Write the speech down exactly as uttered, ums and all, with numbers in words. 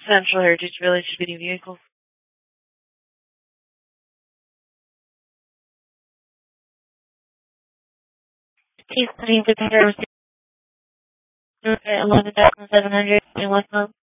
Central Heritage Village Speeding Vehicles. Chief Clean to Conservative eleven thousand seven hundred in West Palm.